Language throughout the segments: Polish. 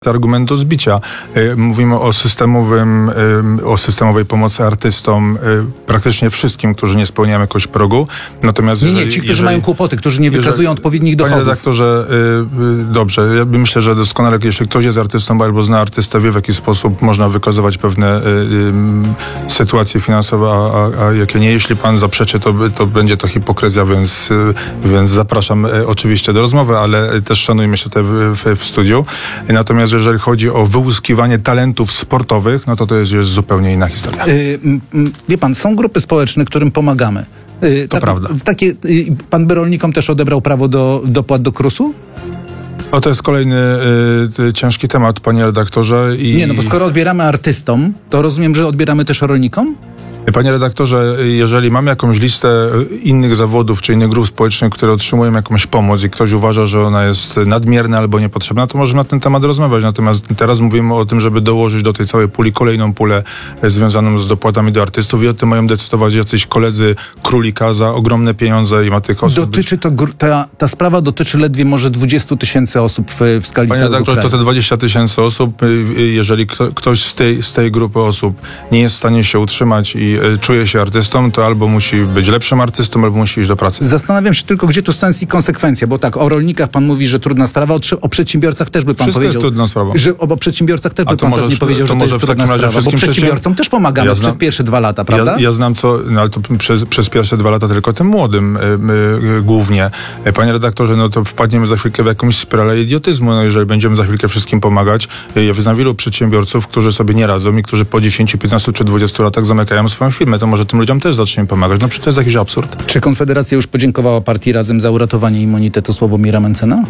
argument do zbicia. Mówimy o systemowej pomocy artystom, praktycznie wszystkim, którzy nie spełniają jakoś progu. Natomiast ci, którzy mają kłopoty, którzy nie wykazują odpowiednich dochodów. Panie redaktorze, dobrze. Ja myślę, że doskonale, jeśli ktoś jest artystą albo zna artystę, wie, w jaki sposób można wykazywać pewne sytuacje finansowe, a jakie nie. Jeśli pan zaprzeczy, to będzie to hipokryzja, więc zapraszam oczywiście do rozmowy, ale też szanujmy się tutaj w studiu. Natomiast jeżeli chodzi o wyłuskiwanie talentów sportowych, no to jest zupełnie inna historia. Wie pan, są grupy społeczne, którym pomagamy. To prawda. Pan by rolnikom też odebrał prawo do dopłat do KRUS-u? To jest kolejny ciężki temat, panie redaktorze. Nie, bo skoro odbieramy artystom, to rozumiem, że odbieramy też rolnikom? Panie redaktorze, jeżeli mamy jakąś listę innych zawodów czy innych grup społecznych, które otrzymują jakąś pomoc i ktoś uważa, że ona jest nadmierna albo niepotrzebna, to możemy na ten temat rozmawiać. Natomiast teraz mówimy o tym, żeby dołożyć do tej całej puli kolejną pulę związaną z dopłatami do artystów i o tym mają decydować jacyś koledzy Królika za ogromne pieniądze i ma tych osób. Ta sprawa dotyczy ledwie może 20 000 osób w skali całego kraju. Panie redaktorze, to te 20 000 osób, jeżeli ktoś z tej grupy osób nie jest w stanie się utrzymać i czuje się artystą, to albo musi być lepszym artystą, albo musi iść do pracy. Zastanawiam się tylko, gdzie tu sens i konsekwencja, bo tak, o rolnikach pan mówi, że trudna sprawa, o przedsiębiorcach też by pan wszystko powiedział. Jest trudną sprawą. Że o przedsiębiorcach też by pan pewnie powiedział, że to jest trudna sprawa, bo przedsiębiorcom też pomagamy przez pierwsze 2 lata, prawda? Ja znam ale to przez pierwsze 2 lata tylko tym młodym głównie. Panie redaktorze, to wpadniemy za chwilkę w jakąś spiralę idiotyzmu, jeżeli będziemy za chwilkę wszystkim pomagać. Ja znam wielu przedsiębiorców, którzy sobie nie radzą i którzy po 10, 15 czy 20 latach zamykają swoją firmę. To może tym ludziom też zaczniemy pomagać. Przecież to jest jakiś absurd. Czy Konfederacja już podziękowała partii Razem za uratowanie immunitetu Sławomira Mentzena?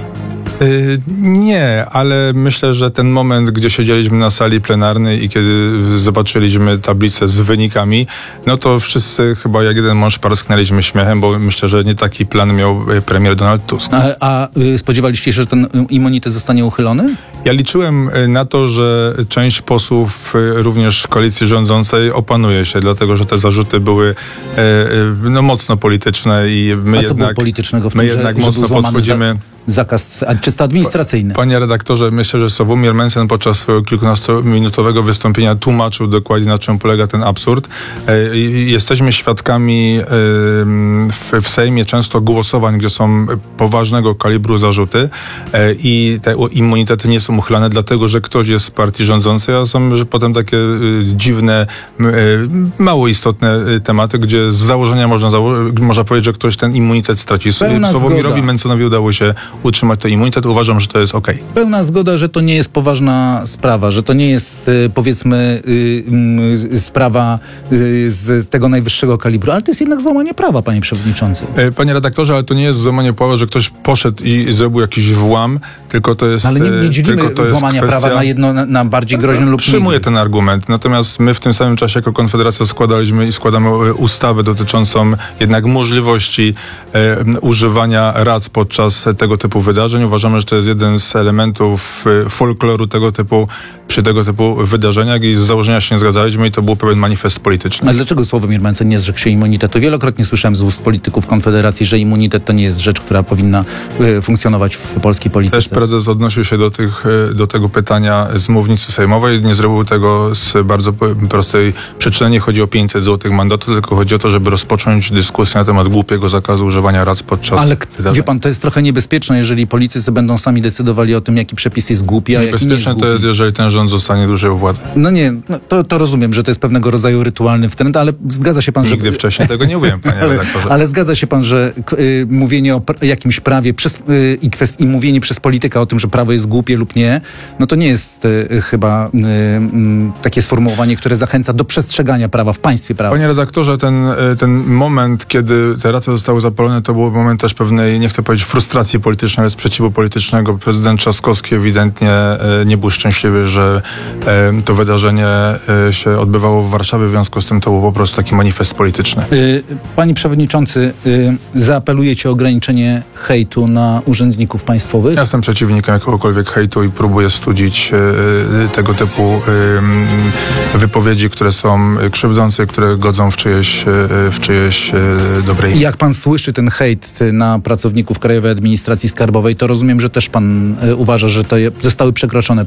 Nie, ale myślę, że ten moment, gdzie siedzieliśmy na sali plenarnej i kiedy zobaczyliśmy tablicę z wynikami, to wszyscy chyba jak jeden mąż parsknęliśmy śmiechem, bo myślę, że nie taki plan miał premier Donald Tusk. A spodziewaliście się, że ten immunitet zostanie uchylony? Ja liczyłem na to, że część posłów również koalicji rządzącej opanuje się, dlatego że te zarzuty były mocno polityczne i my co było politycznego w tym, my jednak mocno podchodzimy. Zakaz czysto administracyjny. Panie redaktorze, myślę, że Sławomir Mentzen podczas swojego kilkunastominutowego wystąpienia tłumaczył dokładnie, na czym polega ten absurd. Jesteśmy świadkami w Sejmie często głosowań, gdzie są poważnego kalibru zarzuty i te immunitety nie są uchylane, dlatego że ktoś jest z partii rządzącej, a są potem takie dziwne, mało istotne tematy, gdzie z założenia można powiedzieć, że ktoś ten immunitet straci. Sławomirowi Mentzenowi udało się utrzymać ten immunitet. Uważam, że to jest okej. Pełna zgoda, że to nie jest poważna sprawa, że to nie jest, powiedzmy, sprawa z tego najwyższego kalibru, ale to jest jednak złamanie prawa, panie przewodniczący. Panie redaktorze, ale to nie jest złamanie prawa, że ktoś poszedł i zrobił jakiś włam, tylko to jest... Ale nie dzielimy złamania prawa na jedno, na bardziej groźne lub nie. Przyjmuję ten argument, natomiast my w tym samym czasie jako Konfederacja składamy ustawę dotyczącą jednak możliwości używania rac podczas tego typu wydarzeń. Uważamy, że to jest jeden z elementów folkloru przy tego typu wydarzeniach i z założenia się nie zgadzaliśmy i to był pewien manifest polityczny. A dlaczego Sławomir Mentzen nie zrzekł się immunitetu? Wielokrotnie słyszałem z ust polityków Konfederacji, że immunitet to nie jest rzecz, która powinna funkcjonować w polskiej polityce. Też prezes odnosił się do tego pytania z mównicy sejmowej. Nie zrobił tego z bardzo prostej przyczyny. Nie chodzi o 500 zł mandatu, tylko chodzi o to, żeby rozpocząć dyskusję na temat głupiego zakazu używania rac podczas wydarzeń. Wie pan, to jest trochę niebezpieczne, jeżeli politycy będą sami decydowali o tym, jaki przepis jest głupi, a jaki nie jest głupi. Niebezpieczne to jest, jeżeli ten rząd zostanie dłużej u władzy. To rozumiem, że to jest pewnego rodzaju rytualny wtręt, ale zgadza się pan, że... Nigdy wcześniej tego nie mówiłem, panie redaktorze. Ale zgadza się pan, że mówienie o jakimś prawie i mówienie przez polityka o tym, że prawo jest głupie lub nie, to nie jest chyba takie sformułowanie, które zachęca do przestrzegania prawa w państwie prawa. Panie redaktorze, ten moment, kiedy te racje zostały zapalone, to był moment też pewnej, nie chcę powiedzieć frustracji politycznej, ale sprzeciwu politycznego. Prezydent Trzaskowski ewidentnie nie był szczęśliwy, że to wydarzenie się odbywało w Warszawie, w związku z tym to był po prostu taki manifest polityczny. Panie przewodniczący, zaapelujecie o ograniczenie hejtu na urzędników państwowych? Ja jestem przeciwnikiem jakiegokolwiek hejtu i próbuję studzić tego typu wypowiedzi, które są krzywdzące, które godzą w czyjeś dobre imię. Jak pan słyszy ten hejt na pracowników Krajowej Administracji Skarbowej, to rozumiem, że też pan uważa, że to zostały przekroczone